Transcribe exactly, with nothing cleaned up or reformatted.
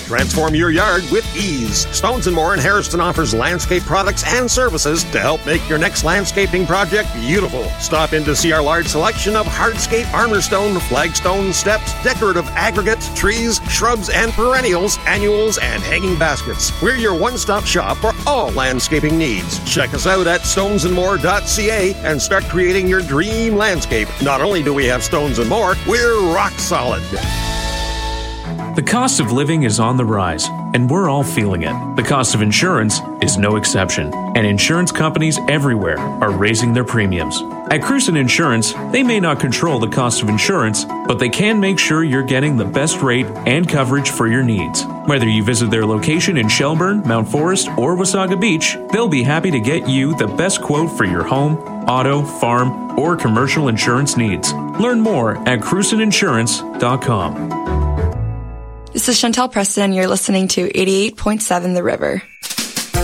Transform your yard with ease. Stones and More in Harrison offers landscape products and services to help make your next landscaping project beautiful. Stop in to see our large selection of hardscape, armor stone, flagstone, steps, decorative aggregates, trees, shrubs, and perennials, annuals, and hanging baskets. We're your one-stop shop for all landscaping needs. Check us out at stones and more dot c a and start creating your dream landscape. Not only do we have Stones and More, we're rock solid. The cost of living is on the rise, and we're all feeling it. The cost of insurance is no exception, and insurance companies everywhere are raising their premiums. At Cruson Insurance, they may not control the cost of insurance, but they can make sure you're getting the best rate and coverage for your needs. Whether you visit their location in Shelburne, Mount Forest, or Wasaga Beach, they'll be happy to get you the best quote for your home, auto, farm, or commercial insurance needs. Learn more at cruson insurance dot com. This is Chantel Preston, and you're listening to eighty-eight point seven The River.